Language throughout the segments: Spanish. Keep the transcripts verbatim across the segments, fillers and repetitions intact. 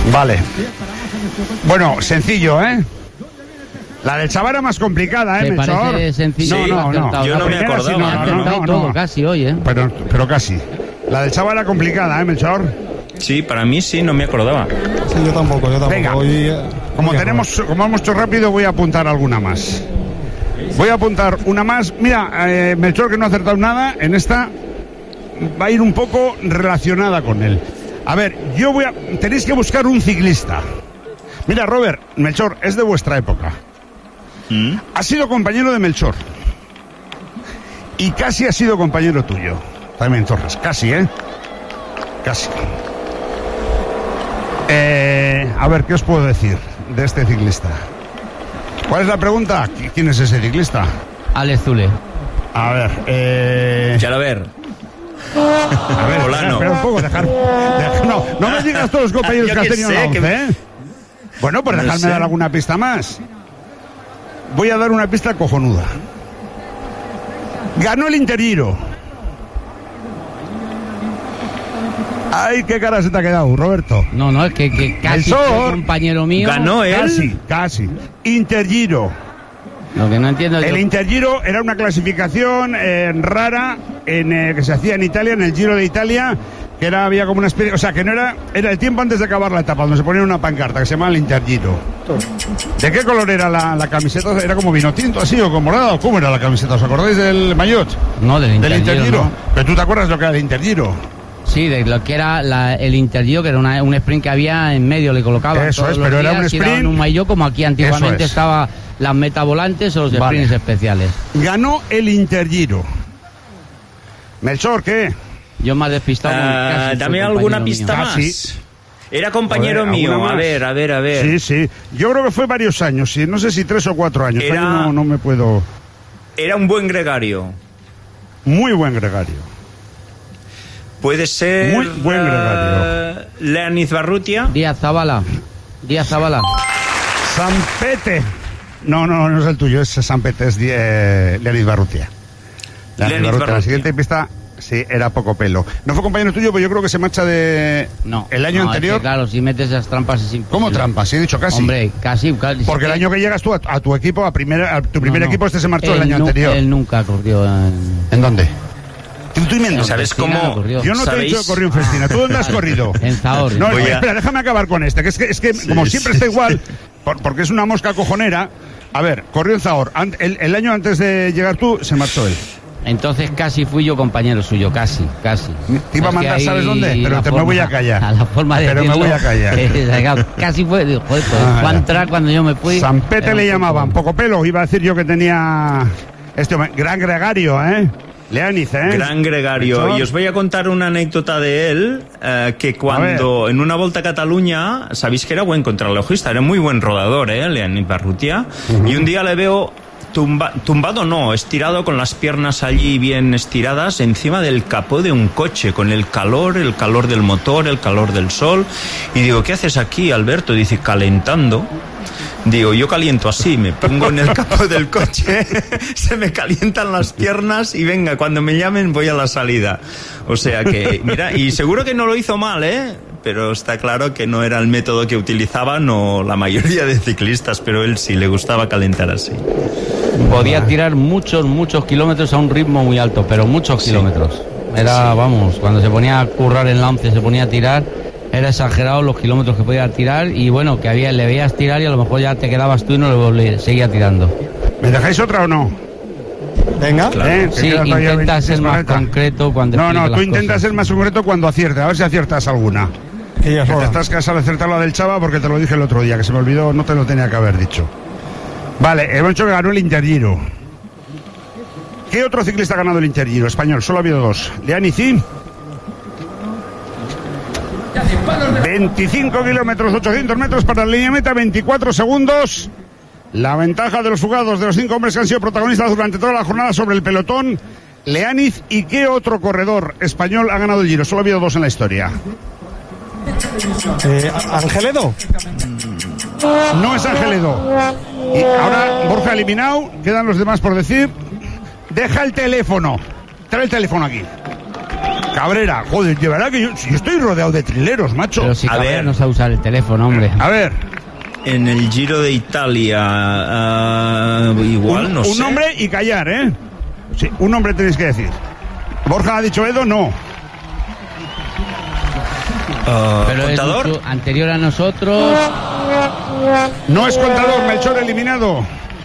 Vale. Bueno, sencillo, ¿eh? La del Chaval era más complicada, ¿eh, Melchor? Parece sencillo. Sí, no, no, no. Yo no me acordaba. Sí, no, no, no, no, no. todo casi hoy, ¿eh? Pero, pero casi. La del Chaval era complicada, ¿eh, Melchor? Sí, para mí sí, no me acordaba. Sí, yo tampoco, yo tampoco. Venga, hoy, como hoy tenemos, como hemos hecho rápido, voy a apuntar alguna más. Voy a apuntar una más. Mira, eh, Melchor, que no ha acertado nada, en esta va a ir un poco relacionada con él. A ver, yo voy a... Tenéis que buscar un ciclista. Mira, Robert, Melchor, es de vuestra época. ¿Mm? Ha sido compañero de Melchor. Y casi ha sido compañero tuyo. También Torres, casi, ¿eh? Casi. Eh, a ver, ¿qué os puedo decir de este ciclista? ¿Cuál es la pregunta? ¿Quién es ese ciclista? Alex Zule. A ver, eh... Ya lo ver. A ver, Polano. espera un poco, dejar, dejar- no, no me digas todos los compañeros Yo que has que tenido en la sé, once, que- ¿eh? Bueno, pues No dejadme sé. dar alguna pista más. Voy a dar una pista cojonuda. Ganó el Intergiro. Ay, qué cara se te ha quedado, Roberto. No, no, es que, que casi Melchor. fue compañero mío. ¿Ganó él? Casi, casi. Intergiro. Lo que no entiendo El yo. Intergiro era una clasificación eh, rara en, eh, que se hacía en Italia, en el Giro de Italia, que era, había como una especie, o sea, que no era, era el tiempo antes de acabar la etapa, donde se ponía una pancarta que se llamaba el Intergiro. ¿De qué color era la, la camiseta? ¿Era como vino tinto así o como morado? ¿Cómo era la camiseta? ¿Os acordáis del maillot? No, del Del Intergiro, Intergiro. no. Pero tú te acuerdas lo que era el Intergiro. Sí, de lo que era la- el Intergiro, que era una- un sprint que había en medio, le colocaban Eso todos es, los pero era días un y daban sprint. un maillot como aquí antiguamente Eso es. estaba las metavolantes o los Vale. sprints especiales. Ganó el Intergiro. Melchor, ¿qué? Yo más despistado. Ah, casi fue dame compañero alguna mío. pista Casi. más. Era compañero Joder, mío. ¿alguna A más? ver, a ver, a ver. Sí, sí. Yo creo que fue varios años, sí. No sé si tres o cuatro años. Era- Ahí No, no me puedo... Era un buen gregario. Muy buen gregario. Puede ser. Muy buen gregario. eh, Leonid Barrutia. Díaz Zabala. Díaz Zabala. Sampete. No, no, no es el tuyo, es Sampete, es eh, Leonid Barrutia. Leonid Leonid Barrutia. La Barrutia. siguiente pista, sí, era poco pelo. No fue compañero tuyo, pero yo creo que se marcha de... No. El año no, anterior... es que, claro, si metes esas trampas es imposible. ¿Cómo trampas? Sí, he dicho casi. Hombre, casi. casi Porque el año que llegas tú a, a tu equipo, a, primera, a tu primer No, no. equipo, este se marchó Él el año nu- anterior. Él nunca corrió en... ¿En dónde? ¿Tú, tú y en dónde? ¿Sabes Festina cómo? corrió. Yo no te he ¿Sabéis? dicho que corrió en Festina. ¿Tú dónde has corrido? En Zahor. No, Voy espera, a- espera, déjame acabar con este, que es que, es que como siempre está igual, por- porque es una mosca cojonera. A ver, corrió en Zahor. Ant- El, el año antes de llegar tú, se marchó él. Entonces casi fui yo compañero suyo, casi, casi. Te iba a Es que mandar, ahí ¿sabes dónde? Pero la te me voy a callar. A la forma de Pero me decirlo, voy a callar. eh, claro, casi fue, joder, pues, Ah, fue a ya. entrar cuando yo me fui. Sampete era le un llamaban, poco- poco pelo. Iba a decir yo que tenía este hombre, gran gregario, ¿eh? Leaniz, ¿eh? Gran gregario. Melchor. Y os voy a contar una anécdota de él, eh, que cuando en una Volta a Cataluña, sabéis que era buen contrarrelojista, era muy buen rodador, ¿eh? Leonid Barrutia. Y un día le veo tumba- tumbado, no, estirado con las piernas allí bien estiradas encima del capó de un coche, con el calor, el calor del motor, el calor del sol. Y digo, ¿qué haces aquí, Alberto? Dice, calentando. Digo, yo caliento así, me pongo en el capó del coche, se me calientan las piernas y venga, cuando me llamen voy a la salida. O sea que, mira, y seguro que no lo hizo mal, ¿eh? Pero está claro que no era el método que utilizaban o la mayoría de ciclistas, pero él sí le gustaba calentar así. Podía tirar muchos, muchos kilómetros a un ritmo muy alto, pero muchos kilómetros. Era, vamos, cuando se ponía a currar en la once, se ponía a tirar, era exagerado los kilómetros que podía tirar y bueno, que había, le veías tirar y a lo mejor ya te quedabas tú y no le volví- seguía tirando. ¿Me dejáis otra o no? Venga. ¿Eh? Que Sí, queda todavía intenta veintiséis ser más correcta. concreto cuando No, explique no, tú las intentas cosas. ser más concreto cuando aciertes. A ver si aciertas alguna. Que ya es Que te hora. estás cansado de acertar la del Chava porque te lo dije el otro día, que se me olvidó, no te lo tenía que haber dicho. Vale, hemos dicho que ganó el Intergiro. ¿Qué otro ciclista ha ganado el Intergiro español? Solo ha habido dos. Leaniz y... veinticinco kilómetros, ochocientos metros para la línea meta, veinticuatro segundos. La ventaja de los jugados de los cinco hombres que han sido protagonistas durante toda la jornada sobre el pelotón. Leaniz, ¿y qué otro corredor español ha ganado el Giro? Solo ha habido dos en la historia. Eh, ¿Angeledo? No es Angeledo. Y ahora Borja eliminado, quedan los demás por decir. Deja el teléfono. Trae el teléfono aquí. Cabrera, joder, de verdad que yo, yo estoy rodeado de trileros, macho. Pero si A Cabrera ver. no sabe usar el teléfono, hombre. A ver, En el Giro de Italia, uh, igual, un, no un sé. nombre y callar, ¿eh? Sí, un nombre tenéis que decir. Borja ha dicho Edo, no. Uh, Pero es ¿Contador? mucho anterior a nosotros. No es Contador, Melchor eliminado.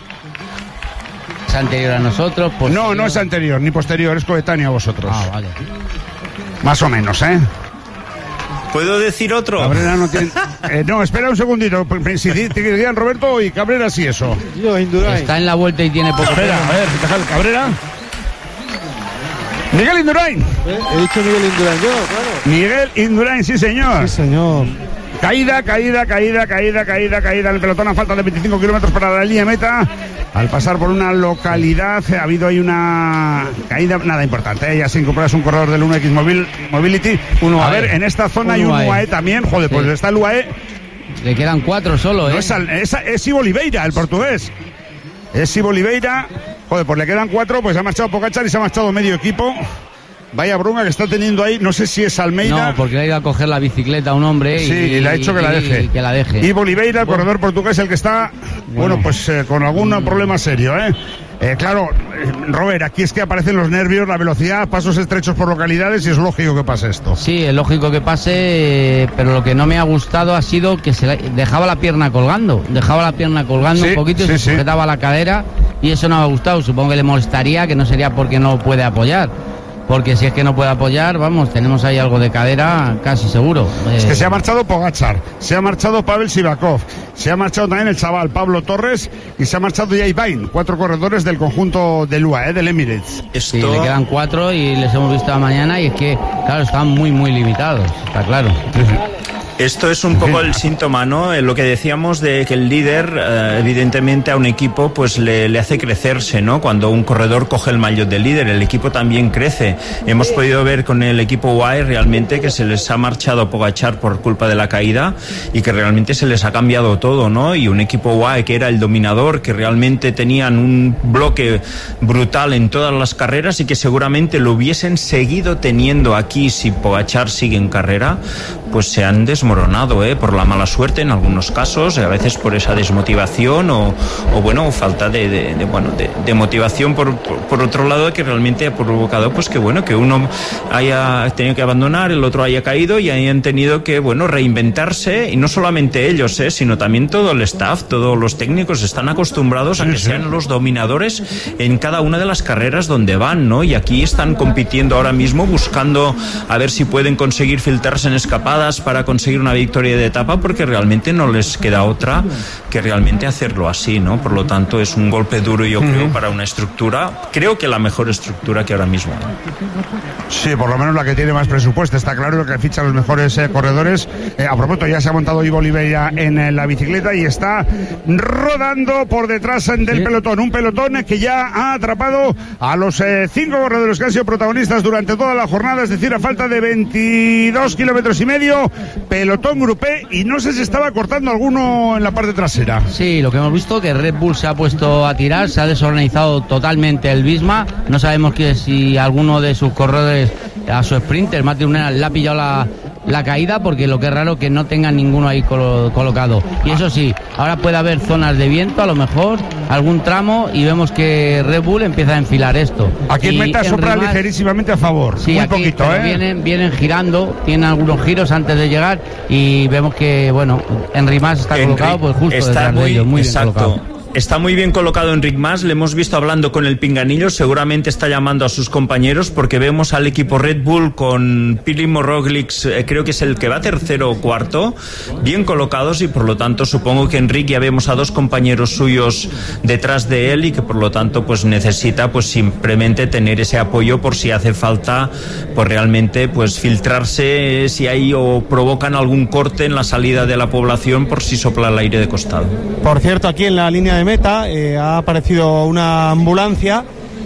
Es anterior a nosotros. Pues No, no es anterior ni posterior, es coetáneo a vosotros. Ah, vale. Más o menos, ¿eh? ¿Puedo decir otro? Cabrera no tiene... Eh, no, espera un segundito. Si te querían Roberto y Cabrera, sí eso. Yo, Indurain. Está en la vuelta y tiene poco Espera, pelo. a ver, déjale, Cabrera. Miguel Indurain. ¿Eh? He dicho Miguel Indurain, yo, claro. Miguel Indurain, sí señor. Sí, señor. Caída, caída, caída, caída, caída, caída en el pelotón a falta de veinticinco kilómetros para la línea de meta. Al pasar por una localidad ha habido ahí una caída nada importante, ¿eh? Ya se incorpora un corredor del uno equis Mobil, Mobility. Uno a A E. ver, en esta zona hay un Uno A E. U A E también. Joder, pues Sí. está el U A E. Le quedan cuatro solo, ¿eh? No es, al- es, es Ivo Oliveira, el portugués. Es Ivo Oliveira. Joder, pues le quedan cuatro, pues se ha marchado Pogačar y se ha marchado medio equipo. Vaya bruma que está teniendo ahí, no sé si es Almeida. No, porque le ha ido a coger la bicicleta a un hombre y, Sí, y le ha dicho que la y- deje. y que la deje. Ivo Oliveira, el corredor portugués, el que está, bueno, Bueno. pues eh, con algún problema serio, ¿eh? Eh, claro, eh, Robert, aquí es que aparecen los nervios, la velocidad, pasos estrechos por localidades y es lógico que pase esto. Sí, es lógico que pase, eh, pero lo que no me ha gustado ha sido que se la- dejaba la pierna colgando, dejaba la pierna colgando Sí, un poquito y sí, se sí. sujetaba la cadera y eso no me ha gustado. Supongo que le molestaría, que no sería porque no puede apoyar. Porque si es que no puede apoyar, vamos, tenemos ahí algo de cadera casi seguro. Es Eh, que se ha marchado Pogačar, se ha marchado Pavel Sivakov, se ha marchado también el chaval Pablo Torres y se ha marchado Jay Vine, cuatro corredores del conjunto del U A E, del Emirates. Esto... Sí, le quedan cuatro y les hemos visto la mañana y es que, claro, están muy, muy limitados, está claro. Esto es un poco el síntoma, ¿no? Eh, Lo que decíamos de que el líder, eh, evidentemente, a un equipo pues le, le hace crecerse, ¿no? Cuando un corredor coge el maillot de líder, el equipo también crece. Hemos podido ver con el equipo U A E realmente que se les ha marchado Pogačar por culpa de la caída y que realmente se les ha cambiado todo, ¿no? Y un equipo U A E que era el dominador, que realmente tenían un bloque brutal en todas las carreras y que seguramente lo hubiesen seguido teniendo aquí si Pogačar sigue en carrera, pues se han desmoronado, ¿eh? Por la mala suerte en algunos casos, a veces por esa desmotivación o, o bueno, falta de, de, de, bueno, de, de motivación por, por, por otro lado, que realmente ha provocado pues que bueno, que uno haya tenido que abandonar, el otro haya caído y hayan tenido que bueno, reinventarse, y no solamente ellos, ¿eh? Sino también todo el staff, todos los técnicos están acostumbrados a que sean los dominadores en cada una de las carreras donde van, ¿no? Y aquí están compitiendo ahora mismo buscando a ver si pueden conseguir filtrarse en escapadas para conseguir una victoria de etapa, porque realmente no les queda otra que realmente hacerlo así, ¿no? Por lo tanto es un golpe duro, yo creo, para una estructura, creo que la mejor estructura que ahora mismo hay. Sí, por lo menos la que tiene más presupuesto, está claro, que ficha los mejores eh, corredores. Eh, a propósito, ya se ha montado Ivo Oliveira en eh, la bicicleta y está rodando por detrás eh, del pelotón, un pelotón que ya ha atrapado a los eh, cinco corredores que han sido protagonistas durante toda la jornada, es decir, a falta de veintidós kilómetros y medio, pelotón grupé, y no sé si estaba cortando alguno en la parte trasera. Sí, lo que hemos visto que Red Bull se ha puesto a tirar, se ha desorganizado totalmente el Visma, no sabemos que si alguno de sus corredores a su sprinter, Mati Unera, le ha pillado la, la caída, porque lo que es raro que no tengan ninguno ahí colo, colocado. Y eso sí, ahora puede haber zonas de viento, a lo mejor algún tramo, y vemos que Red Bull empieza a enfilar esto. Aquí en Y meta sopla Rimas- ligerísimamente a favor, Sí, muy aquí, poquito, pero ¿eh? vienen, vienen girando, tienen algunos giros antes de llegar y vemos que, bueno, Enric Mas está Enric colocado pues justo está detrás muy, de ellos, muy bien exacto. colocado. Está muy bien colocado Enric Mas, le hemos visto hablando con el pinganillo, seguramente está llamando a sus compañeros, porque vemos al equipo Red Bull con Primož Roglič, eh, creo que es el que va tercero o cuarto, bien colocados, y por lo tanto supongo que Enric, ya vemos a dos compañeros suyos detrás de él, y que por lo tanto pues necesita pues simplemente tener ese apoyo por si hace falta pues realmente pues filtrarse si hay o provocan algún corte en la salida de la población por si sopla el aire de costado. Por cierto, aquí en la línea de meta eh, ha aparecido una ambulancia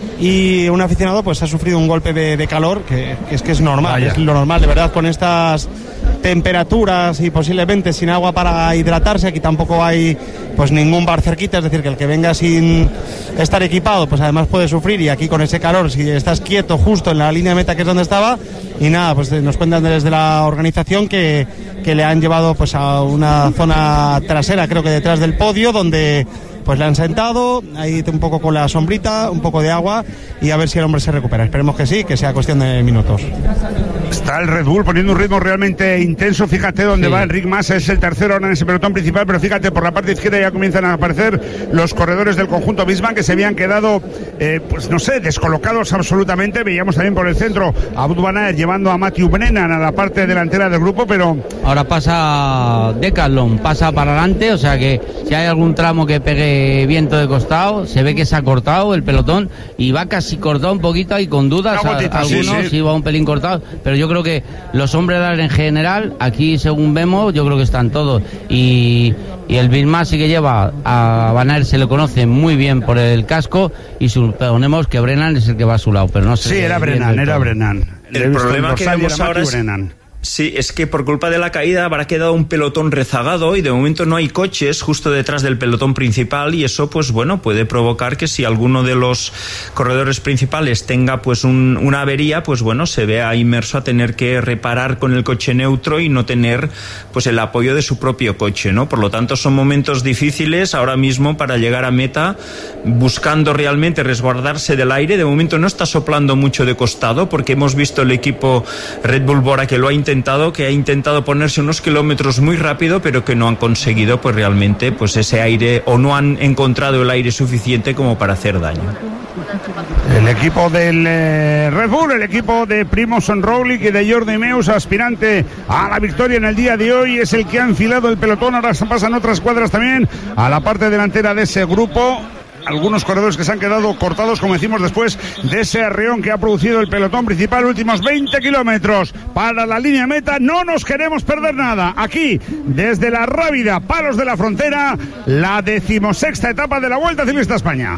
y un aficionado pues ha sufrido un golpe de, de calor, que, que es que es normal, Vaya. es lo normal, de verdad, con estas temperaturas y posiblemente sin agua para hidratarse. Aquí tampoco hay pues ningún bar cerquita, es decir, que el que venga sin estar equipado pues además puede sufrir, y aquí con ese calor, si estás quieto justo en la línea de meta, que es donde estaba, y nada, pues nos cuentan desde la organización que, que le han llevado pues a una zona trasera, creo que detrás del podio, donde pues le han sentado ahí un poco con la sombrita, un poco de agua, y a ver si el hombre se recupera. Esperemos que sí, que sea cuestión de minutos. Está el Red Bull poniendo un ritmo realmente intenso. Fíjate dónde sí. va Enric Mas, es el tercero ahora en ese pelotón principal, pero fíjate, por la parte izquierda ya comienzan a aparecer los corredores del conjunto Bisman, que se habían quedado, eh, pues no sé, descolocados absolutamente. Veíamos también por el centro a Wout van Aert llevando a Matthew Brennan a la parte delantera del grupo, pero... Ahora pasa Decathlon, pasa para adelante, o sea que si hay algún tramo que pegue viento de costado, se ve que se ha cortado el pelotón y va casi cortado un poquito, y con dudas gotita, a, algunos sí, sí. sí va un pelín cortado, pero yo creo que los hombres en general aquí, según vemos, yo creo que están todos, y, y el Bisman sí que lleva a Van Aert, se le conoce muy bien por el casco, y suponemos que Brennan es el que va a su lado, pero no sé. Sí, era Brennan, era Brennan. El problema que vemos ahora es... Brennan. Sí, es que por culpa de la caída habrá quedado un pelotón rezagado y de momento no hay coches justo detrás del pelotón principal, y eso pues bueno puede provocar que si alguno de los corredores principales tenga pues un, una avería, pues bueno se vea inmerso a tener que reparar con el coche neutro y no tener pues el apoyo de su propio coche, ¿no? Por lo tanto son momentos difíciles ahora mismo para llegar a meta, buscando realmente resguardarse del aire. De momento no está soplando mucho de costado, porque hemos visto el equipo Red Bull Bora que lo ha intentado que ha intentado ponerse unos kilómetros muy rápido, pero que no han conseguido pues realmente pues ese aire, o no han encontrado el aire suficiente como para hacer daño. El equipo del eh, Red Bull, el equipo de Primož Roglič y de Jordi Meus, aspirante a la victoria en el día de hoy, es el que ha enfilado el pelotón. Ahora pasan otras cuadras también a la parte delantera de ese grupo. Algunos corredores que se han quedado cortados, como decimos, después de ese arreón que ha producido el pelotón principal. Últimos veinte kilómetros para la línea meta. No nos queremos perder nada. Aquí, desde la Rábida, Palos de la Frontera, la decimosexta etapa de la Vuelta Ciclista a España.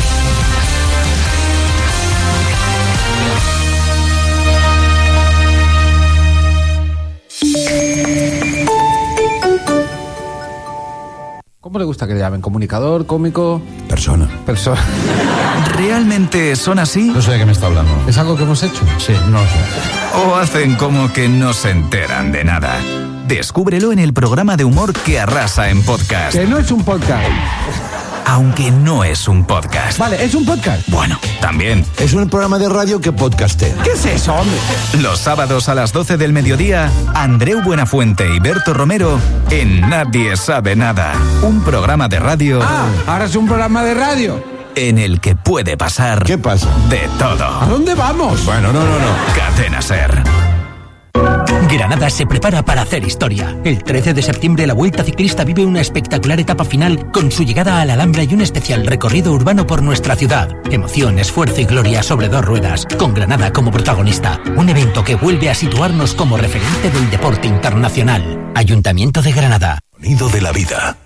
¿Cómo le gusta que le llamen? ¿Comunicador? ¿Cómico? Persona. Persona. ¿Realmente son así? No sé de qué me está hablando. ¿Es algo que hemos hecho? Sí, no lo sé. ¿O hacen como que no se enteran de nada? Descúbrelo en el programa de humor que arrasa en podcast. Que no es un podcast. Aunque no es un podcast. Vale, ¿es un podcast? Bueno, también. Es un programa de radio que podcastea. ¿Qué es eso, hombre? Los sábados a las doce del mediodía, Andreu Buenafuente y Berto Romero en Nadie Sabe Nada. Un programa de radio... Ah, ahora es un programa de radio. En el que puede pasar... ¿Qué pasa? De todo. ¿A dónde vamos? Bueno, no, no, no. Cadena SER. Granada se prepara para hacer historia. El trece de septiembre la Vuelta Ciclista vive una espectacular etapa final con su llegada a la Alhambra y un especial recorrido urbano por nuestra ciudad. Emoción, esfuerzo y gloria sobre dos ruedas, con Granada como protagonista. Un evento que vuelve a situarnos como referente del deporte internacional. Ayuntamiento de Granada. Sonido de la vida.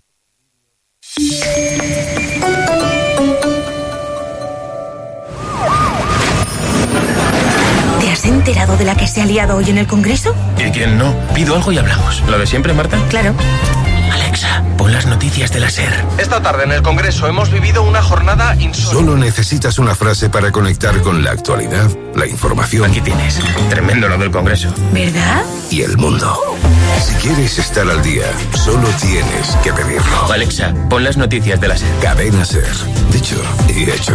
¿Te has enterado de la que se ha liado hoy en el Congreso? ¿Y quién no? Pido algo y hablamos. ¿Lo de siempre, Marta? Claro. Alexa, pon las noticias de la SER. Esta tarde en el Congreso hemos vivido una jornada insólita. Solo necesitas una frase para conectar con la actualidad, la información. Aquí tienes. Tremendo lo del Congreso. ¿Verdad? Y el mundo. Si quieres estar al día, solo tienes que pedirlo. Alexa, pon las noticias de la SER. Cadena SER. Dicho y hecho.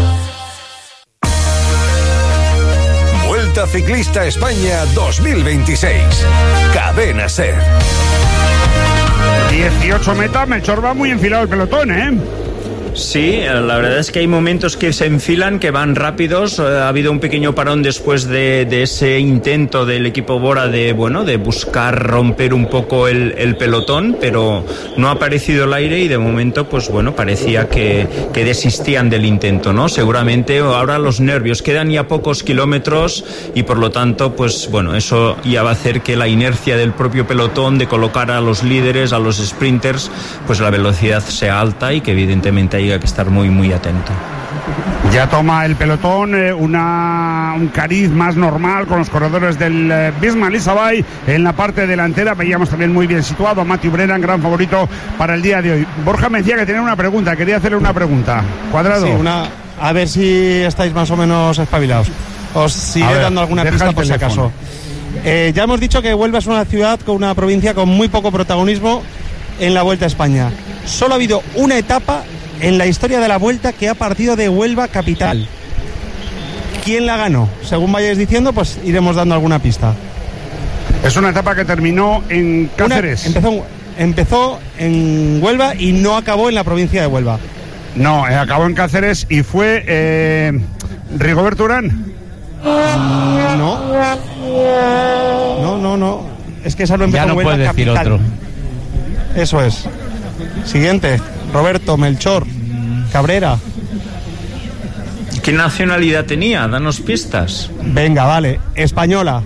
Vuelta Ciclista España dos mil veintiséis. Cadena SER. dieciocho metas, Melchor, va muy enfilado el pelotón, ¿eh? Sí, la verdad es que hay momentos que se enfilan, que van rápidos. Ha habido un pequeño parón después de, de ese intento del equipo Bora de, bueno, de buscar romper un poco el, el pelotón, pero no ha aparecido el aire y de momento, pues bueno, parecía que, que desistían del intento, ¿no? Seguramente ahora los nervios, quedan ya pocos kilómetros y por lo tanto, pues bueno, eso ya va a hacer que la inercia del propio pelotón de colocar a los líderes, a los sprinters, pues la velocidad sea alta y que evidentemente hay que estar muy muy atento. Ya toma el pelotón eh, una, un cariz más normal con los corredores del eh, Bismarck Isabay en la parte delantera. Veíamos también muy bien situado a Matthew Brennan, gran favorito para el día de hoy. Borja me decía que tenía una pregunta, quería hacerle una pregunta. Cuadrado. Sí, una, a ver si estáis más o menos espabilados. Os sigue dando alguna pista por si acaso. Eh, ya hemos dicho que Huelva es una ciudad con una provincia con muy poco protagonismo en la Vuelta a España. Solo ha habido una etapa en la historia de la Vuelta que ha partido de Huelva capital. ¿Quién la ganó? Según vayáis diciendo, pues iremos dando alguna pista. Es una etapa que terminó en Cáceres. Una, empezó, empezó en Huelva y no acabó en la provincia de Huelva. No, eh, acabó en Cáceres y fue eh, Rigoberto Urán. No. No, no, no. Es que esa no empezó ya no en Huelva puedes decir capital. otro. Eso es. Siguiente. Roberto, Melchor, Cabrera. ¿Qué nacionalidad tenía? Danos pistas. Venga, vale. Española.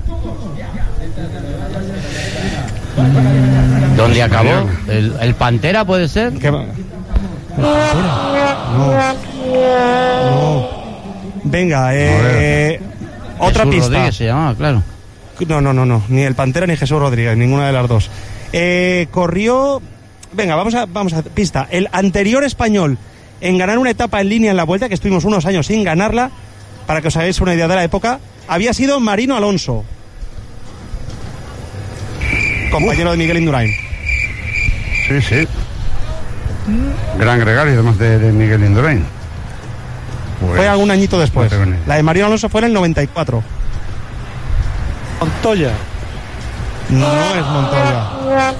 ¿Dónde acabó? ¿El, el Pantera puede ser? ¿Qué? ¿El Pantera? No. No. Venga, eh, otra Jesús pista. Rodríguez se llamaba, claro. No, no, no, no. Ni el Pantera ni Jesús Rodríguez, ninguna de las dos. Eh, corrió. Venga, vamos a, vamos a pista. El anterior español en ganar una etapa en línea en la Vuelta, que estuvimos unos años sin ganarla, para que os hagáis una idea de la época, había sido Marino Alonso, compañero de Miguel Indurain. Sí, sí. Gran gregario, además de, de Miguel Indurain. Pues, fue algún añito después. No la de Marino Alonso fue en el noventa y cuatro. Montoya. No es Montoya.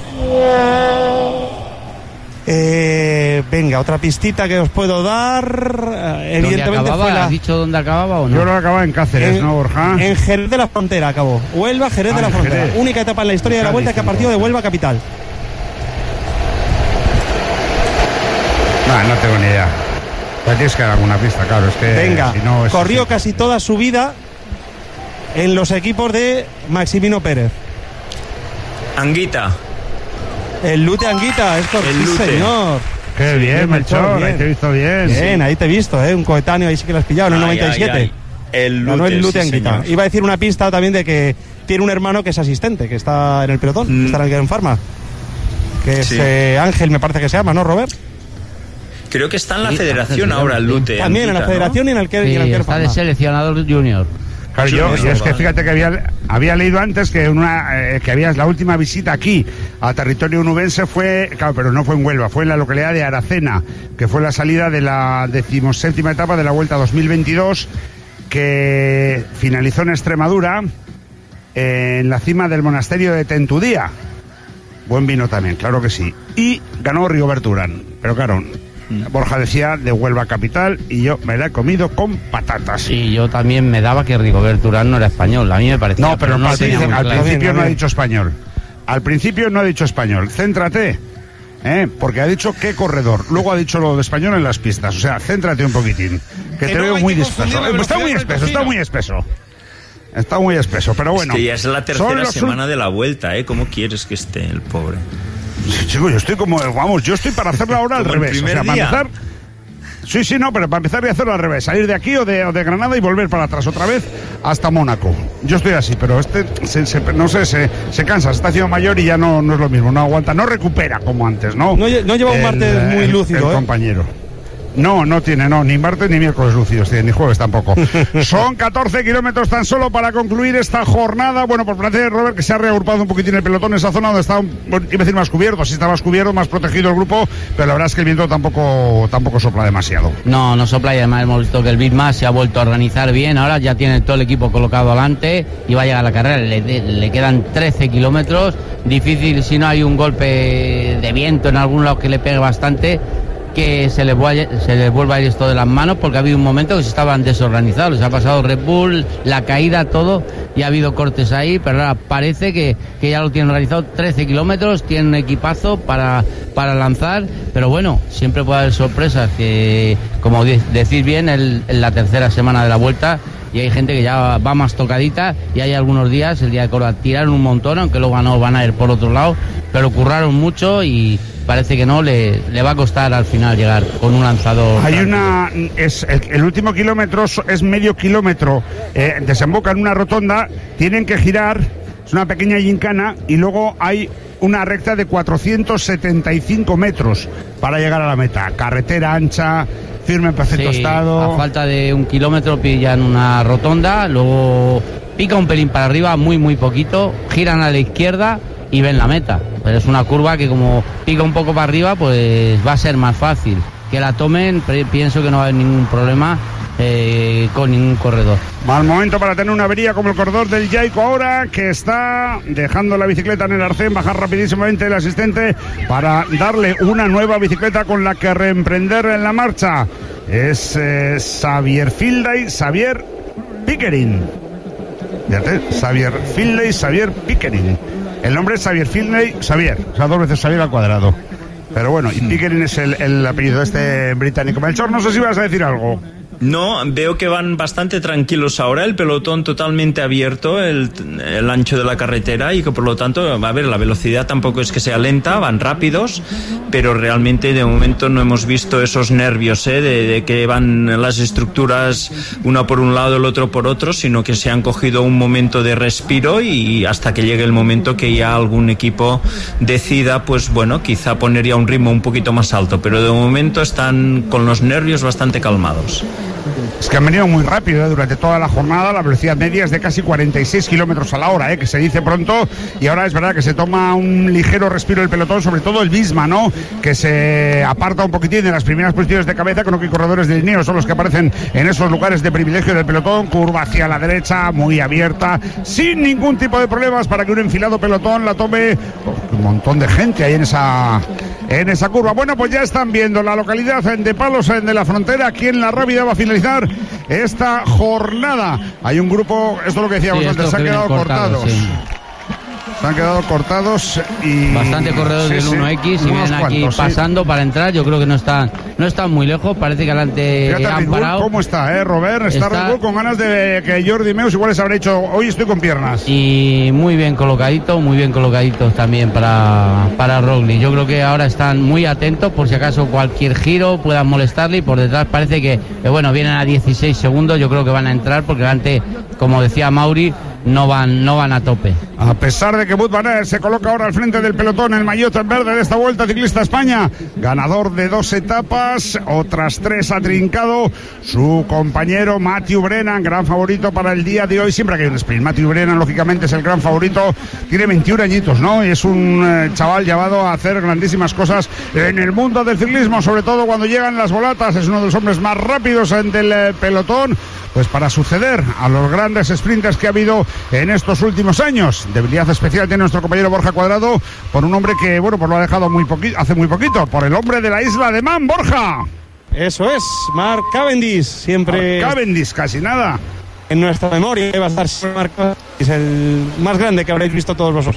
Eh, venga, otra pistita que os puedo dar. Eh, evidentemente acababa? fue la... ¿Has dicho dónde acababa o no? Yo creo que acababa en Cáceres, en, ¿no, Borja? En Jerez de la Frontera acabó. Huelva, Jerez ah, de la Frontera. Jerez. Única etapa en la historia de la Vuelta que ha partido de Huelva capital. No, no tengo ni idea. Ya tienes que dar alguna pista, claro. Es que venga, si no, es corrió así. casi toda su vida en los equipos de Maximino Pérez. Anguita. El Lute Anguita, es por El sí, Lute. señor. Qué Sí, bien, bien, Melchor, bien. ahí te he visto bien. Bien, sí. ahí te he visto, ¿eh? Un coetáneo, ahí sí que lo has pillado, en el Ay, noventa y siete. ay, ay. El Ganó Lute, el Lute sí, Anguita. señor. Iba a decir una pista también de que tiene un hermano que es asistente, que está en el pelotón, Mm. que está en el Gran Pharma. Que es Sí. eh, Ángel, me parece que se llama, ¿no, Robert? Creo que está en la Sí, federación sí, ahora, el Lute. También en la Anguita, federación y en el que Sí, y en el Care está de Pharma. seleccionador junior. Claro, Sí, yo, eso y es vale. que fíjate que había, había leído antes que una eh, que había la última visita aquí a territorio onubense fue, claro, pero no fue en Huelva, fue en la localidad de Aracena, que fue la salida de la decimoséptima etapa de la Vuelta dos mil veintidós, que finalizó en Extremadura, eh, en la cima del monasterio de Tentudía. Buen vino también, claro que sí. Y ganó Rigoberto Urán, pero claro, Borja decía de Huelva capital y yo me la he comido con patatas. Sí, yo también me daba que Rigoberto Urán no era español. A mí me parecía. No, pero, no al, lo tenía principio, muy al claro. principio Bien, no ha bien. dicho español. Al principio no ha dicho español. Céntrate, ¿eh? Porque ha dicho qué corredor. Luego ha dicho lo de español en las pistas. O sea, céntrate un poquitín. Que, Que te no veo hay muy que disperso. confundir la Eh, Está muy velocidad espeso, del está tocino. muy espeso. Está muy espeso, pero bueno. Es que ya es la son tercera los semana de la Vuelta, ¿eh? ¿Cómo quieres que esté el pobre? Sí, chico, yo estoy como, vamos, yo estoy para hacerlo ahora al Como el revés. O primer sea, para día. empezar. Sí, sí, no, pero para empezar voy a hacerlo al revés. Salir de aquí o de, o de Granada y volver para atrás otra vez hasta Mónaco. Yo estoy así, pero este, se, se- no sé, se, se cansa, se está haciendo mayor y ya no, no es lo mismo, no aguanta, no recupera como antes, ¿no? No lle- no lleva un martes muy el- lúcido, el ¿eh? compañero. No, no tiene, no, ni martes ni miércoles lúcidos, tiene, ni jueves tampoco. Son catorce kilómetros tan solo para concluir esta jornada. Bueno, por parte de Robert, que se ha reagrupado un poquitín el pelotón en esa zona donde está, un- bueno, iba a decir más cubierto, sí está más cubierto, más protegido el grupo, pero la verdad es que el viento tampoco, tampoco sopla demasiado. No, no sopla y además hemos visto que el Bitma se ha vuelto a organizar bien. Ahora ya tiene todo el equipo colocado adelante y va a llegar a la carrera. Le, le quedan trece kilómetros. Difícil si no hay un golpe de viento en algún lado que le pegue bastante, que se les, vaya, se les vuelva a ir esto de las manos, porque ha habido un momento que se estaban desorganizados. Les ha pasado Red Bull, la caída, todo, y ha habido cortes ahí, pero ahora parece que, que ya lo tienen organizado. trece kilómetros, tienen un equipazo para, para lanzar, pero bueno, siempre puede haber sorpresas, que como de- decís bien, el, en la tercera semana de la Vuelta, y hay gente que ya va más tocadita, y hay algunos días, el día de Córdoba, tiraron un montón, aunque luego no van a ir por otro lado, pero curraron mucho y, parece que no, le, le va a costar al final llegar con un lanzador. Hay una, es el, el último kilómetro es medio kilómetro, eh, desemboca en una rotonda, tienen que girar, es una pequeña gincana, y luego hay una recta de cuatrocientos setenta y cinco metros para llegar a la meta. Carretera ancha, firme en perfecto sí, estado. A falta de un kilómetro pillan una rotonda, luego pica un pelín para arriba, muy muy poquito, giran a la izquierda y ven la meta. Pero es una curva que como pica un poco para arriba, pues va a ser más fácil que la tomen. Pienso que no va a haber ningún problema eh, con ningún corredor. Mal momento para tener una avería como el corredor del Jaico ahora, que está dejando la bicicleta en el arcén, bajar rapidísimamente el asistente para darle una nueva bicicleta con la que reemprender en la marcha. Es eh, Xavier Finlay, Xavier Pickering. Fíjate, Xavier Finlay, Xavier Pickering. El nombre es Xavier Finlay, Xavier, o sea, dos veces Xavier al cuadrado. Pero bueno, y Pickering es el, el apellido este británico. Melchor, no sé si vas a decir algo. No, veo que van bastante tranquilos ahora, el pelotón totalmente abierto, el, el ancho de la carretera, y que por lo tanto, a ver, la velocidad tampoco es que sea lenta, van rápidos, pero realmente de momento no hemos visto esos nervios, ¿eh? de, de que van las estructuras una por un lado, el otro por otro, sino que se han cogido un momento de respiro, y hasta que llegue el momento que ya algún equipo decida, pues bueno, quizá poner ya un ritmo un poquito más alto, pero de momento están con los nervios bastante calmados. Es que han venido muy rápido, ¿eh? Durante toda la jornada. La velocidad media es de casi cuarenta y seis kilómetros a la hora, ¿eh? Que se dice pronto, y ahora es verdad que se toma un ligero respiro el pelotón, sobre todo el Visma, ¿no? Que se aparta un poquitín de las primeras posiciones de cabeza, con lo que corredores de Linneo son los que aparecen en esos lugares de privilegio del pelotón. Curva hacia la derecha, muy abierta, sin ningún tipo de problemas para que un enfilado pelotón la tome. Oh, un montón de gente ahí en esa en esa curva. Bueno, pues ya están viendo la localidad de Palos de la Frontera. Aquí en La Rábida va a finalizar esta jornada. Hay un grupo, esto es lo que decíamos sí, antes, se han quedado cortados. cortados sí. Se han quedado cortados y... Bastante corredores sí, del uno equis sí, y vienen aquí cuantos, pasando sí. para entrar. Yo creo que no están no están muy lejos. Parece que adelante Fíjate, han Red Bull, parado. ¿Cómo está, eh, Robert? Está, está Red Bull con ganas de que Jordi Meus igual les habrá dicho, hoy estoy con piernas. Y muy bien colocaditos, muy bien colocaditos también para, para Roglic. Yo creo que ahora están muy atentos por si acaso cualquier giro puedan molestarle, y por detrás parece que, que bueno, vienen a dieciséis segundos. Yo creo que van a entrar porque delante, como decía Mauri, no van no van a tope. A pesar de que Wout van Aert se coloca ahora al frente del pelotón, el maillot en verde de esta Vuelta Ciclista España, ganador de dos etapas, otras tres ha trincado su compañero Matthew Brennan, gran favorito para el día de hoy. Siempre que hay un sprint, Matthew Brennan lógicamente es el gran favorito, tiene veintiún añitos, ¿no? Y es un eh, chaval llevado a hacer grandísimas cosas en el mundo del ciclismo, sobre todo cuando llegan las volatas. Es uno de los hombres más rápidos del eh, pelotón, pues para suceder a los grandes sprinters que ha habido en estos últimos años. Debilidad especial tiene nuestro compañero Borja Cuadrado por un hombre que, bueno, pues lo ha dejado muy poquito, hace muy poquito, por el hombre de la isla de Man, Borja. Eso es, Mark Cavendish, siempre... Mark Cavendish, casi nada. En nuestra memoria va a estar Mark Cavendish, el más grande que habréis visto todos vosotros.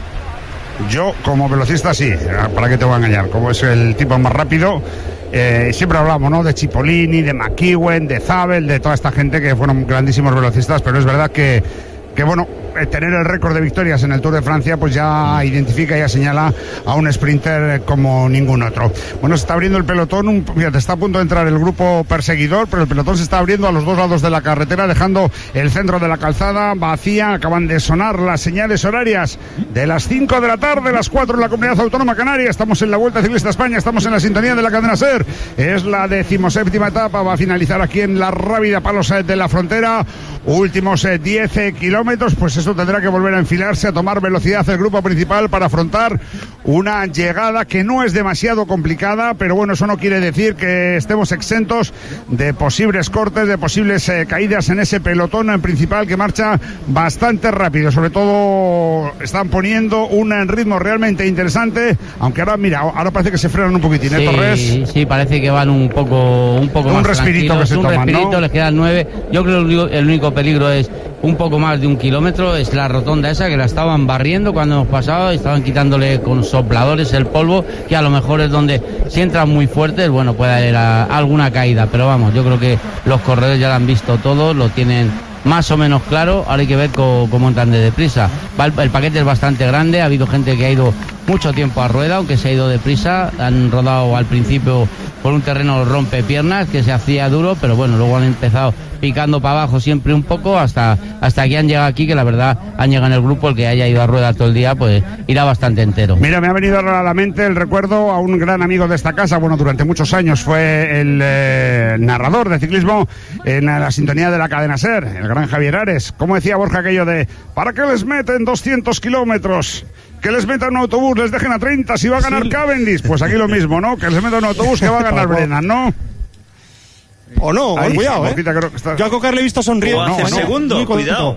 Yo, como velocista, sí, ¿para qué te voy a engañar? Como es el tipo más rápido... Eh, siempre hablamos, ¿no? De Cipollini, de McEwen, de Zabel, de toda esta gente que fueron grandísimos velocistas, pero es verdad que, que bueno, tener el récord de victorias en el Tour de Francia pues ya identifica, ya señala a un sprinter como ningún otro. Bueno, se está abriendo el pelotón, un, fíjate, está a punto de entrar el grupo perseguidor, pero el pelotón se está abriendo a los dos lados de la carretera, dejando el centro de la calzada vacía. Acaban de sonar las señales horarias de las cinco de la tarde, las cuatro en la Comunidad Autónoma Canaria. Estamos en la Vuelta Ciclista España, estamos en la sintonía de la cadena SER. Es la decimoséptima etapa, va a finalizar aquí en La Rábida, Palos de la Frontera. Últimos eh, diez kilómetros, pues eso tendrá que volver a enfilarse, a tomar velocidad el grupo principal para afrontar una llegada que no es demasiado complicada, pero bueno, eso no quiere decir que estemos exentos de posibles cortes, de posibles eh, caídas en ese pelotón en principal que marcha bastante rápido. Sobre todo están poniendo un ritmo realmente interesante, aunque ahora, mira, ahora parece que se frenan un poquitín, ¿eh, Torres? Sí, sí, parece que van un poco, un poco un más respirito que se un toman, respirito, ¿no? Les quedan nueve. Yo creo que el único peligro es un poco más de un kilómetro, es la rotonda esa que la estaban barriendo cuando hemos pasado, estaban quitándole con sopladores el polvo, que a lo mejor es donde si entran muy fuertes, bueno, puede haber a, alguna caída, pero vamos, yo creo que los corredores ya lo han visto todo, lo tienen más o menos claro, ahora hay que ver cómo, cómo entran de deprisa. Va, el, el paquete es bastante grande, ha habido gente que ha ido mucho tiempo a rueda, aunque se ha ido deprisa, han rodado al principio por un terreno rompepiernas que se hacía duro, pero bueno, luego han empezado picando para abajo siempre un poco hasta hasta que han llegado aquí, que la verdad han llegado en el grupo, el que haya ido a rueda todo el día pues irá bastante entero. Mira, me ha venido ahora a la mente el recuerdo a un gran amigo de esta casa, bueno, durante muchos años fue el eh, narrador de ciclismo en la sintonía de la cadena SER, el gran Javier Ares. ¿Cómo decía Borja aquello de ¿para qué les meten doscientos kilómetros? Que les metan un autobús, les dejen a treinta, si va a ganar sí. Cavendish. Pues aquí lo mismo, ¿no? Que les metan un autobús que va a ganar Brennan, ¿no? O no, ahí, cuidado, ¿eh? Creo que está... Yo a Cocar le he visto sonriendo. O hacer no, segundo, no, cuidado.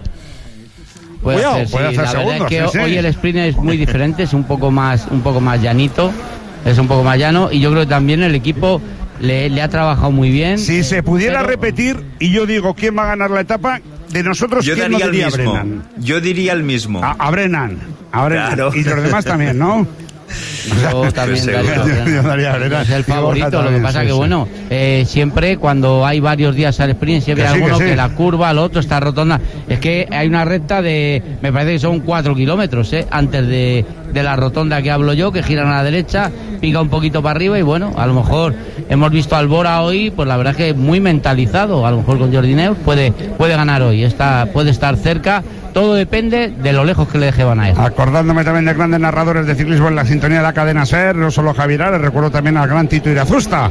Puede cuidado, hacer, sí. puede hacer La segundos, verdad es que sí, sí. hoy el sprint es muy diferente, es un poco más, un poco más llanito, es un poco más llano, y yo creo que también el equipo le, le ha trabajado muy bien. Si eh, se pudiera pero... repetir, y yo digo, ¿quién va a ganar la etapa? De nosotros, yo ¿quién daría no diría el mismo. Brennan? Yo diría el mismo. A, a Brennan. A Brennan. Claro. Y los demás también, ¿no? Yo también daría, yo, yo daría Brennan. Es el favorito, también, lo que pasa sí, que sí. bueno, eh, siempre cuando hay varios días al sprint, siempre Que hay sí, alguno que que, sí. la curva, el otro está rotonda. Es que hay una recta de, me parece que son cuatro kilómetros, eh, antes de, de la rotonda que hablo yo, que giran a la derecha, pica un poquito para arriba y bueno, a lo mejor hemos visto al Bora hoy, pues la verdad es que muy mentalizado, a lo mejor con Jordi Neus puede, puede ganar hoy, está, puede estar cerca. Todo depende de lo lejos que le deje Van Aert. Acordándome también de grandes narradores de ciclismo en la sintonía de la cadena SER, no solo Javier Ares, recuerdo también al gran Tito Irazusta,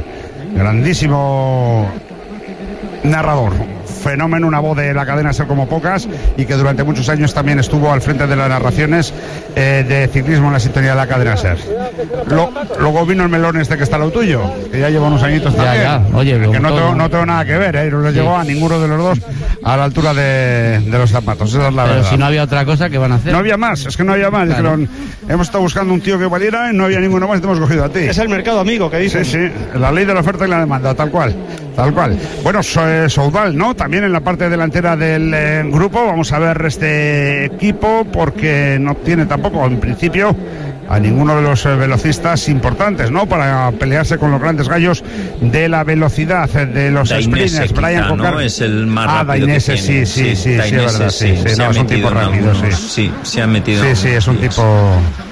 grandísimo narrador, fenómeno, una voz de la cadena SER como pocas, y que durante muchos años también estuvo al frente de las narraciones eh, de ciclismo en la sintonía de la cadena SER. Lo, luego vino el melón este que está lo tuyo, que ya lleva unos añitos también. Ya, ya. Oye, que no todo... tengo, no tengo nada que ver, ¿eh? No le sí. llegó a ninguno de los dos a la altura de, de los zapatos, esa es la Pero verdad. si no había otra cosa, ¿qué van a hacer? No había más, es que no había más. Claro. Dijeron, hemos estado buscando un tío que valiera y no había ninguno más y te hemos cogido a ti. Es el mercado amigo que dicen. Sí, sí, la ley de la oferta y la demanda, tal cual. Tal cual. Bueno, Soudal, ¿no? También en la parte delantera del eh, grupo. Vamos a ver este equipo porque no tiene tampoco, en principio, a ninguno de los eh, velocistas importantes, ¿no? Para pelearse con los grandes gallos de la velocidad, de los Dainese, sprinters. Brian Cocar, ¿no? Es el más ah, rápido Dainese, que tiene. sí, sí, sí, sí, Dainese, sí, es verdad, sí, sí, sí, no, es un tipo rápido, algunos, sí. Sí, se ha metido. Sí, sí, es un días. tipo...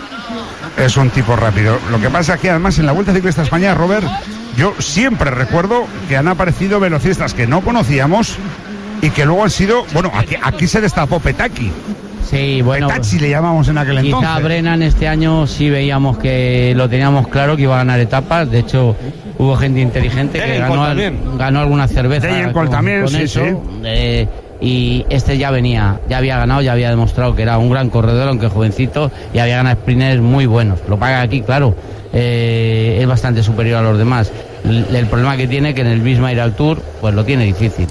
Es un tipo rápido. Lo que pasa es que además en la Vuelta Ciclista España, Robert, yo siempre recuerdo que han aparecido velocistas que no conocíamos y que luego han sido, bueno, aquí, aquí se destapó Petacchi. Sí, bueno. Petacchi le llamamos en aquel quizá entonces. Brennan este año sí veíamos que lo teníamos claro que iba a ganar etapas. De hecho, hubo gente inteligente que ganó, ganó alguna cerveza con, también, con sí, eso. Sí. Eh, y este ya venía, ya había ganado, ya había demostrado que era un gran corredor, aunque jovencito, y había ganado sprinters muy buenos. Lo paga aquí, claro, eh, es bastante superior a los demás. El, el problema que tiene que en el mismo ir al Tour, pues lo tiene difícil.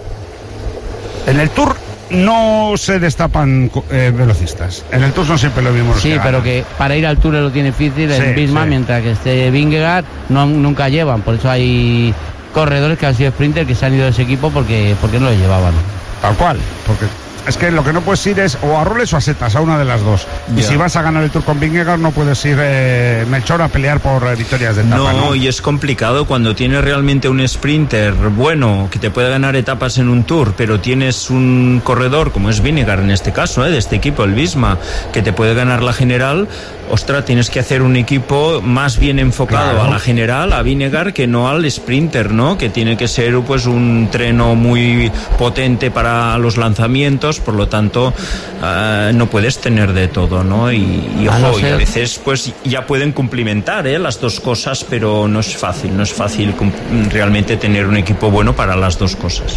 En el Tour no se destapan eh, velocistas. En el Tour son siempre lo mismo. Sí, que pero que para ir al Tour lo tiene difícil sí, en Bismarck, sí. mientras que esté Vingegaard no, nunca llevan. Por eso hay corredores que han sido sprinters que se han ido de ese equipo porque, porque no lo llevaban. Tal cual, porque es que lo que no puedes ir es o a roles o a setas, a una de las dos. Y ya. si vas a ganar el Tour con Vingegaard no puedes ir, eh, Melchor, a pelear por eh, victorias de etapa. No, no, y es complicado cuando tienes realmente un sprinter bueno que te puede ganar etapas en un Tour, pero tienes un corredor como es Vingegaard en este caso, eh, de este equipo, el Visma, que te puede ganar la general. Ostras, tienes que hacer un equipo más bien enfocado claro. a la general, a Vingegaard, que no al sprinter, ¿no? Que tiene que ser pues un treno muy potente para los lanzamientos, por lo tanto uh, no puedes tener de todo, ¿no? Y, y ojo, no y a veces pues ya pueden cumplimentar ¿eh? las dos cosas, pero no es fácil, no es fácil realmente tener un equipo bueno para las dos cosas.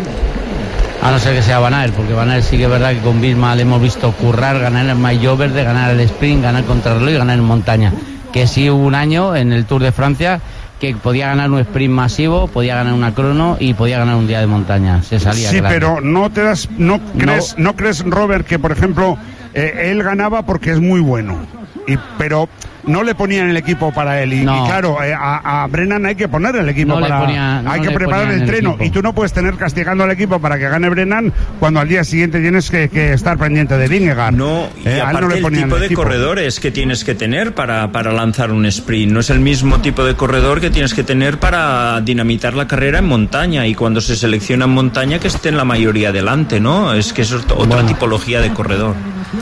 A no ser que sea Van Aert, porque Van Aert sí que es verdad que con Bismarck le hemos visto currar, ganar el maillot verde, ganar el sprint, ganar el contrarreloj y ganar en montaña. Que sí hubo un año en el Tour de Francia que podía ganar un sprint masivo, podía ganar una crono y podía ganar un día de montaña. Se salía. Sí, claro. pero no te das, no crees, no, no crees, Robert, que por ejemplo eh, él ganaba porque es muy bueno. y, pero no le ponían el equipo para él. Y, no. y claro, eh, a, a Brennan hay que poner el equipo no para... Ponía, no hay que preparar el entreno. Y tú no puedes tener castigando al equipo para que gane Brennan cuando al día siguiente tienes que, que estar pendiente de Vingegaard. No, y eh, aparte no le el ponían tipo el de equipo. corredores que tienes que tener para, para lanzar un sprint. No es el mismo tipo de corredor que tienes que tener para dinamitar la carrera en montaña. Y cuando se selecciona en montaña, que esté en la mayoría delante, ¿no? Es que eso es otra bueno. tipología de corredor.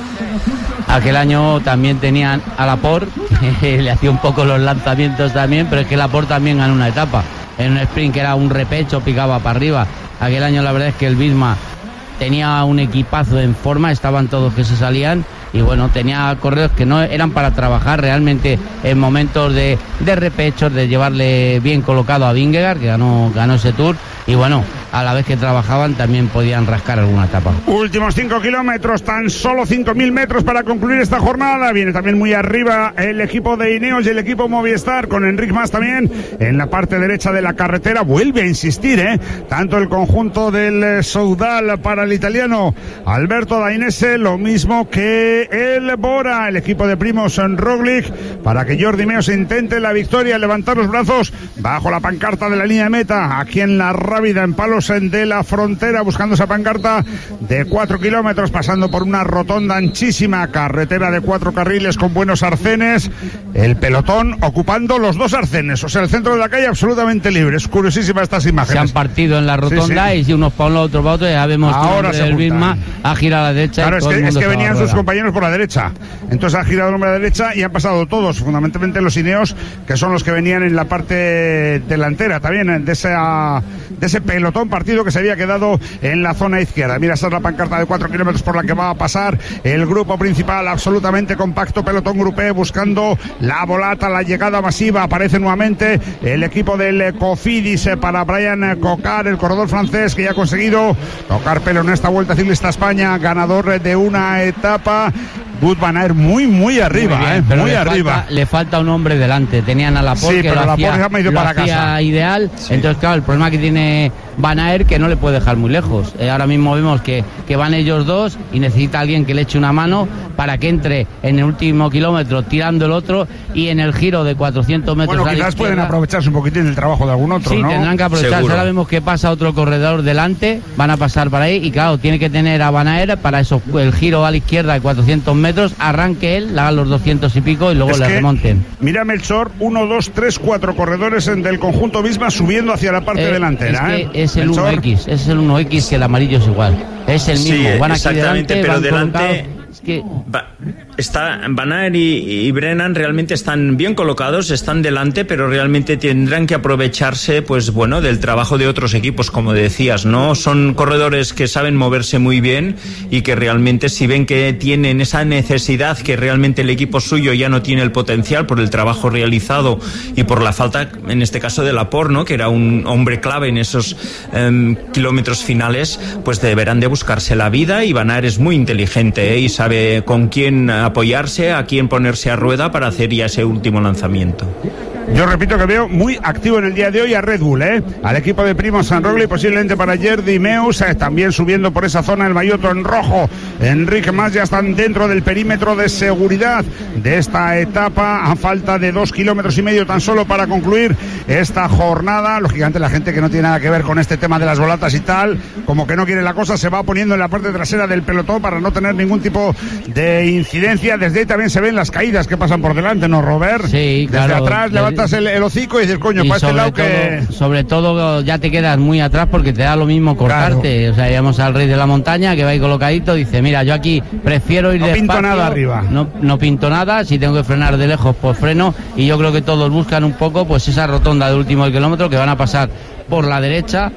Aquel año también tenían a Laporte, le hacía un poco los lanzamientos también, pero es que Laporte también ganó una etapa. En un sprint que era un repecho, picaba para arriba. Aquel año la verdad es que el Visma tenía un equipazo en forma, estaban todos que se salían. Y bueno, tenía corredores que no eran para trabajar realmente en momentos de, de repechos, de llevarle bien colocado a Vingegaard, que ganó, ganó ese Tour. Y bueno, a la vez que trabajaban también podían rascar alguna etapa. Últimos cinco kilómetros, tan solo cinco mil metros para concluir esta jornada. Viene también muy arriba el equipo de Ineos y el equipo Movistar, con Enric Mas también en la parte derecha de la carretera. Vuelve a insistir, ¿eh? Tanto el conjunto del Soudal para el italiano Alberto Dainese, lo mismo que el Bora, el equipo de Primož Roglič, para que Jordi Meeus intente la victoria, levantar los brazos bajo la pancarta de la línea de meta, aquí en la Rábida, en Palos de la Frontera, buscando esa pancarta de cuatro kilómetros, pasando por una rotonda anchísima, carretera de cuatro carriles con buenos arcenes, el pelotón ocupando los dos arcenes, o sea, el centro de la calle absolutamente libre. Es curiosísima estas imágenes. Se han partido en la rotonda, sí, sí. Y si unos para un lado, otros para otro, ya vemos ahora que el Visma ha girado a la derecha. Claro, y todo es que, el mundo es que venían sus compañeros por la derecha, entonces ha girado el hombre a la derecha y han pasado todos, fundamentalmente los Ineos, que son los que venían en la parte delantera también de esa de ese pelotón partido que se había quedado en la zona izquierda. Mira, esa es la pancarta de cuatro kilómetros por la que va a pasar el grupo principal, absolutamente compacto, pelotón grupé, buscando la volata, la llegada masiva. Aparece nuevamente el equipo del Cofidis para Brian Cocar, el corredor francés, que ya ha conseguido tocar pelo en esta Vuelta Ciclista a España, ganador de una etapa. Wout van Aert muy, muy arriba, muy, bien, eh, muy le arriba. Falta, le falta un hombre delante. Tenían a Laporte, sí, que pero lo hacía, Laporte lo para hacía casa. ideal. Sí. Entonces, claro, el problema que tiene Van Aert, que no le puede dejar muy lejos. Eh, ahora mismo vemos que, que van ellos dos y necesita alguien que le eche una mano para que entre en el último kilómetro tirando el otro, y en el giro de cuatrocientos metros. Bueno, quizás pueden aprovecharse un poquitín del trabajo de algún otro, sí, ¿no? Sí, tendrán que aprovecharse. Seguro. Ahora vemos que pasa otro corredor delante, van a pasar para ahí y claro, tiene que tener a Van Aert para eso, el giro a la izquierda de cuatrocientos metros, arranque él, haga los doscientos y pico y luego es le que, remonten. Mira, Melchor, uno, dos, tres, cuatro corredores del conjunto Visma subiendo hacia la parte eh, delantera. Es, ¿eh? es el Melchor. uno equis, es el uno equis, que el amarillo es igual. Es el mismo, sí, van aquí exactamente, delante, pero van delante... colocados. Es que... Va, está, Van Aert y, y Brennan realmente están bien colocados, están delante, pero realmente tendrán que aprovecharse, pues bueno, del trabajo de otros equipos, como decías, ¿no? Son corredores que saben moverse muy bien y que realmente, si ven que tienen esa necesidad, que realmente el equipo suyo ya no tiene el potencial por el trabajo realizado y por la falta, en este caso, de Laporte, ¿no? Que era un hombre clave en esos um, kilómetros finales, pues deberán de buscarse la vida. Y Van Aert es muy inteligente, ¿eh? Y sabe con quién apoyarse, a quién ponerse a rueda para hacer ya ese último lanzamiento. Yo repito que veo muy activo en el día de hoy a Red Bull, ¿eh? Al equipo de Primož Roglič, posiblemente para Jordi Meeus, eh, también subiendo por esa zona el maillot en rojo. Enric Mas ya están dentro del perímetro de seguridad de esta etapa, a falta de dos kilómetros y medio tan solo para concluir esta jornada. Lógicamente la gente que no tiene nada que ver con este tema de las volatas y tal, como que no quiere la cosa, se va poniendo en la parte trasera del pelotón para no tener ningún tipo de incidencia. Desde ahí también se ven las caídas que pasan por delante, ¿no, Robert? Sí, desde claro. atrás levanta El, el hocico y dices, coño, y para este lado todo, que... sobre todo ya te quedas muy atrás porque te da lo mismo cortarte. Claro. O sea, llegamos al rey de la montaña que va ahí colocadito, dice, mira, yo aquí prefiero ir no despacio. No pinto nada arriba. No, no pinto nada, si tengo que frenar de lejos, pues freno. Y yo creo que todos buscan un poco pues esa rotonda de último kilómetro que van a pasar por la derecha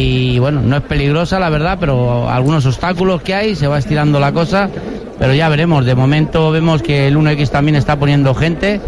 y bueno, no es peligrosa la verdad, pero algunos obstáculos que hay, se va estirando la cosa, pero ya veremos. De momento vemos que el uno equis también está poniendo gente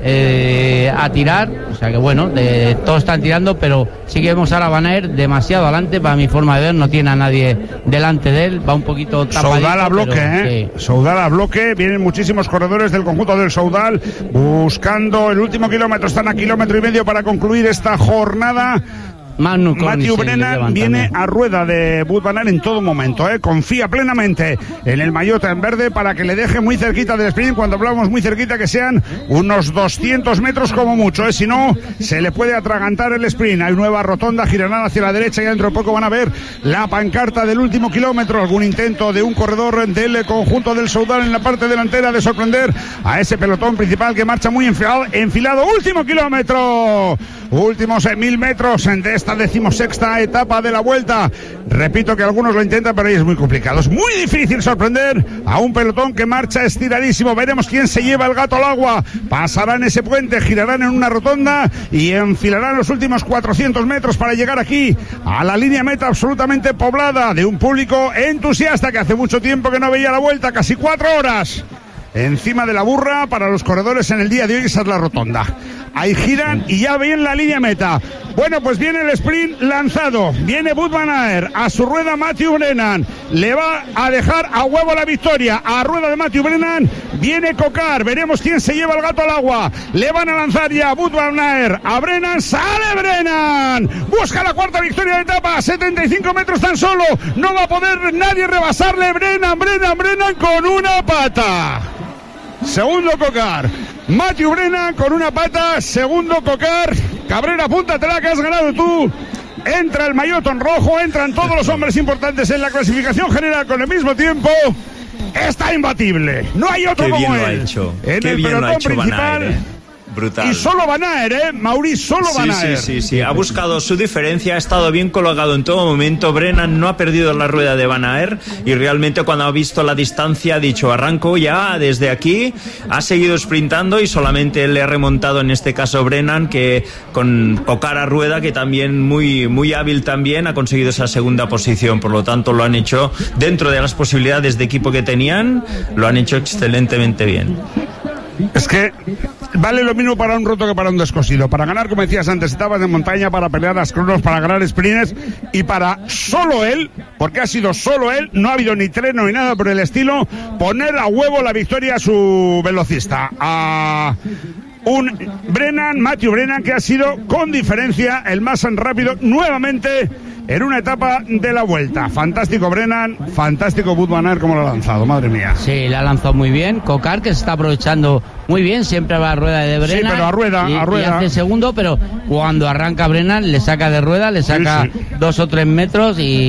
eh, a tirar, o sea que bueno, de, todos están tirando, pero sí que vemos ahora a Van Aert demasiado adelante para mi forma de ver, no tiene a nadie delante de él, va un poquito tapadito. Soudal a bloque, pero, ¿eh? Sí. Soudal a bloque, vienen muchísimos corredores del conjunto del Soudal buscando el último kilómetro, están a kilómetro y medio para concluir esta jornada. Magnus Matthew Cornissen Brennan viene a rueda de Wout van Aert en todo momento, ¿eh? Confía plenamente en el maillot en verde para que le deje muy cerquita del sprint. Cuando hablamos muy cerquita, que sean unos doscientos metros como mucho, ¿eh? Si no, se le puede atragantar el sprint. Hay nueva rotonda, girarán hacia la derecha y dentro de poco van a ver la pancarta del último kilómetro. Algún intento de un corredor del conjunto del Soudal en la parte delantera de sorprender a ese pelotón principal que marcha muy enfilado. enfilado. Último kilómetro, últimos mil metros de esta decimosexta etapa de la Vuelta. Repito que algunos lo intentan, pero ahí es muy complicado. Es muy difícil sorprender a un pelotón que marcha estiradísimo. Veremos quién se lleva el gato al agua. Pasarán ese puente, girarán en una rotonda y enfilarán los últimos cuatrocientos metros para llegar aquí a la línea meta absolutamente poblada de un público entusiasta que hace mucho tiempo que no veía la Vuelta, casi cuatro horas encima de la burra para los corredores en el día de hoy. Esa es la rotonda. Ahí giran y ya ven la línea meta. Bueno, pues viene el sprint lanzado. Viene Wout van Aert. A su rueda Matthew Brennan. Le va a dejar a huevo la victoria. A rueda de Matthew Brennan viene Cocar. Veremos quién se lleva el gato al agua. Le van a lanzar ya a Wout van Aert. A Brennan. ¡Sale Brennan! Busca la cuarta victoria de etapa. setenta y cinco metros tan solo. No va a poder nadie rebasarle. Brennan, Brennan, Brennan con una pata. Segundo Cocar. Matthew Brennan con una pata. Segundo Cocar. Cabrera, apúntatela que has ganado tú. Entra el maillot en rojo. Entran todos los hombres importantes en la clasificación general con el mismo tiempo. Está imbatible. No hay otro Qué como bien lo él. ha hecho. En Qué el bien lo ha pelotón hecho Van principal. Aert, ¿eh? Brutal. Y solo Van Aert, ¿eh? Mauri, solo Sí, Van sí, Aert. sí, sí. Ha buscado su diferencia, ha estado bien colocado en todo momento. Brennan no ha perdido la rueda de Van Aert y realmente cuando ha visto la distancia ha dicho arranco ya desde aquí. Ha seguido sprintando y solamente le ha remontado en este caso Brennan, que con Cocar a rueda, que también muy, muy hábil también, ha conseguido esa segunda posición. Por lo tanto lo han hecho dentro de las posibilidades de equipo que tenían, lo han hecho excelentemente bien. Es que vale lo mismo para un roto que para un descosido. Para ganar, como decías antes, etapas de montaña, para pelear las cronos, para ganar sprints y para solo él, porque ha sido solo él, no ha habido ni treno ni nada por el estilo, poner a huevo la victoria a su velocista. A un Brennan, Matthew Brennan, que ha sido con diferencia el más rápido nuevamente en una etapa de la Vuelta. Fantástico Brennan, fantástico Wout van Aert como lo ha lanzado, madre mía. Sí, la ha lanzado muy bien. Cocar, que se está aprovechando muy bien, siempre va a rueda de Brennan. Sí, pero a rueda, y, a rueda. Y hace segundo, pero cuando arranca Brennan le saca de rueda, le saca sí, sí. dos o tres metros y